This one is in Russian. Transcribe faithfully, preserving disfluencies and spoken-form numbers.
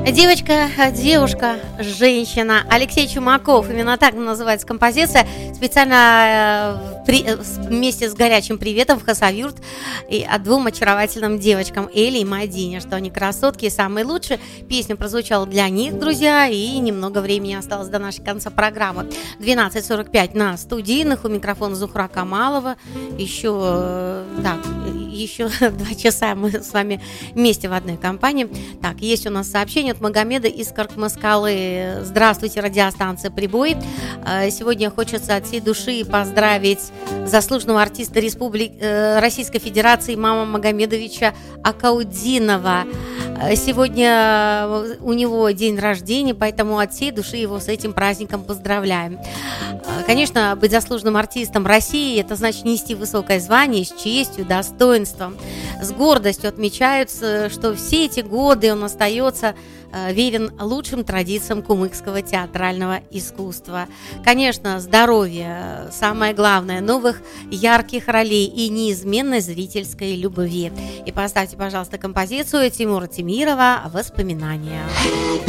Девочка, девушка, женщина. Алексей Чумаков, именно так называется композиция. Специально э, при, э, вместе с горячим приветом в Хасавюрт и от двум очаровательным девочкам Элли и Мадине, что они красотки и самые лучшие. Песня прозвучала для них, друзья, и немного времени осталось до нашей конца программы. двенадцать сорок пять на студийных, у микрофона Зухра Камалова. Еще, э, да, еще два часа мы с вами вместе в одной компании. Так, есть у нас сообщение от Магомеда из Каркмаскалы. Здравствуйте, радиостанция «Прибой». Сегодня хочется от всей души поздравить заслуженного артиста Республики, Российской Федерации Имама Магомедовича Акаудинова. Сегодня у него день рождения, поэтому от всей души его с этим праздником поздравляем. Конечно, быть заслуженным артистом России – это значит нести высокое звание с честью, достоинством. С гордостью отмечаются, что все эти годы он остается верен лучшим традициям кумыкского театрального искусства. Конечно, здоровье, самое главное, новых ярких ролей и неизменной зрительской любви. И поставьте, пожалуйста, композицию Тимура Темирова «Воспоминания».